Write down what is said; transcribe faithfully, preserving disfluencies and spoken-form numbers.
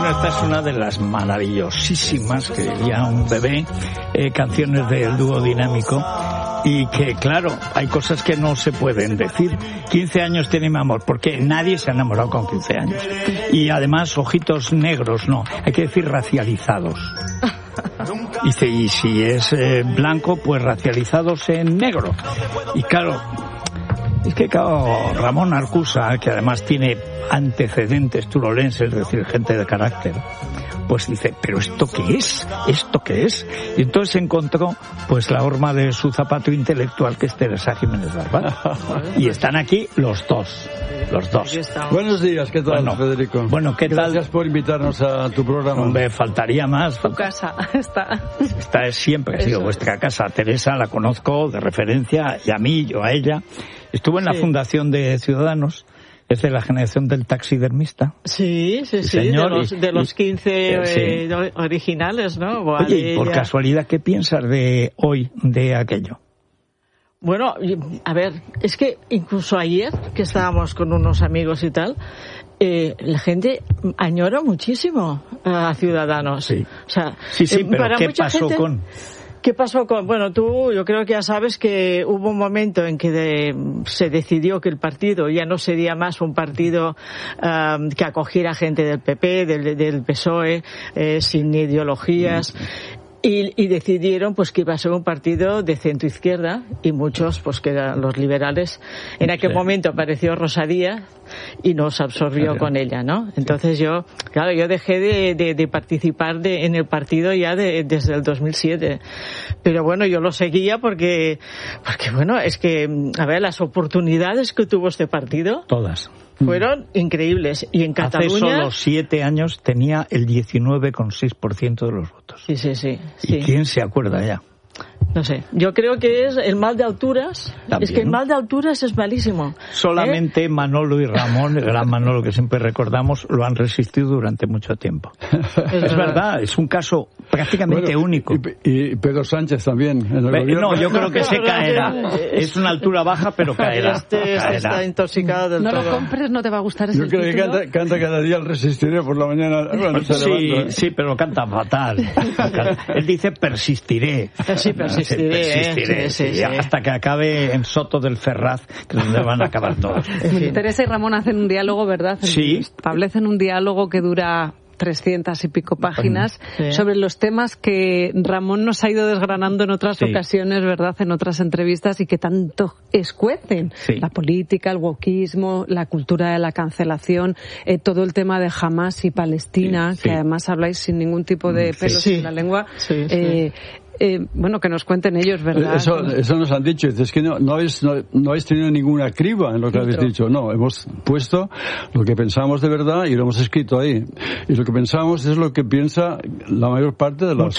Bueno, esta es una de las maravillosísimas que diría un bebé, eh, canciones del dúo dinámico. Y que, claro, hay cosas que no se pueden decir. quince años tiene mi amor, porque nadie se ha enamorado con quince años. Y además, ojitos negros, no, hay que decir racializados. Dice, y si es eh, blanco, pues racializados en negro. Y claro, es que claro, Ramón Arcusa, que además tiene antecedentes turolenses, es decir, gente de carácter, pues dice, ¿pero esto qué es? ¿Esto qué es? Y entonces encontró pues la horma de su zapato intelectual, que es Teresa Jiménez Barbat. Y están aquí los dos. Los dos. Buenos días, ¿qué tal, bueno, Federico? Bueno, ¿qué tal? Gracias por invitarnos a tu programa. Hombre, faltaría más. Tu casa está. Esta es siempre, ha sido Eso vuestra es. casa. Teresa la conozco de referencia, y a mí, yo a ella. Estuve en la sí. Fundación de Ciudadanos. Es de la generación del taxidermista. Sí, sí, sí, señor, de, los, de los quince y, sí. eh, originales, ¿no? Vale, Oye, y por ya. casualidad, ¿qué piensas de hoy, de aquello? Bueno, a ver, es que incluso ayer, que estábamos con unos amigos y tal, eh, la gente añora muchísimo a Ciudadanos. Sí, o sea, sí, sí eh, pero para ¿qué mucha pasó gente, con...? ¿Qué pasó con...? Bueno, tú, yo creo que ya sabes que hubo un momento en que de, se decidió que el partido ya no sería más un partido um, que acogiera gente del P P, del, del P S O E, eh, sin ideologías. Y, y decidieron pues que iba a ser un partido de centro izquierda, y muchos pues que eran los liberales. En aquel sí. momento apareció Rosa Díaz y nos absorbió Rosario. con ella, ¿no? Entonces sí. yo, claro, yo dejé de, de, de participar de, en el partido ya de, desde el dos mil siete. Pero bueno, yo lo seguía porque, porque bueno, es que, a ver, las oportunidades que tuvo este partido. Todas. Fueron increíbles. Y en Cataluña... Hace solo siete años tenía el diecinueve coma seis por ciento de los votos. Sí, sí, sí. ¿Y sí. quién se acuerda ya? No sé, yo creo que es el mal de alturas. También. Es que el mal de alturas es malísimo. Solamente ¿eh? Manolo y Ramón, el gran Manolo que siempre recordamos, lo han resistido durante mucho tiempo. Es, es verdad, es un caso prácticamente bueno, único. Y, y Pedro Sánchez también. En el Pe- no, yo creo que se caerá. Es una altura baja, pero caerá. Este, este está intoxicado del no todo. No lo compres, no te va a gustar ese Yo creo que canta, canta cada día el Resistiré por la mañana. Bueno, se sí, levanta, ¿eh? sí, pero canta fatal. Él dice persistiré. Sí, persistiré. Persistiré, eh, sí, sí, sí. hasta que acabe en Soto del Ferraz, que es donde van a acabar todos. Sí. Teresa y Ramón hacen un diálogo, ¿verdad? Sí. Establecen un diálogo que dura trescientas y pico páginas sí. sobre los temas que Ramón nos ha ido desgranando en otras sí. ocasiones, ¿verdad? En otras entrevistas, y que tanto escuecen. Sí. La política, el wokismo, la cultura de la cancelación, eh, todo el tema de Hamas y Palestina, sí, sí. que además habláis sin ningún tipo de pelos sí. en la lengua. Sí, sí. Eh, Eh, bueno, que nos cuenten ellos, ¿verdad? Eso, eso nos han dicho. Es que no, no, habéis, no, no habéis tenido ninguna criba en lo que habéis dicho. No, hemos puesto lo que pensamos de verdad y lo hemos escrito ahí. Y lo que pensamos es lo que piensa la mayor parte de la Mucha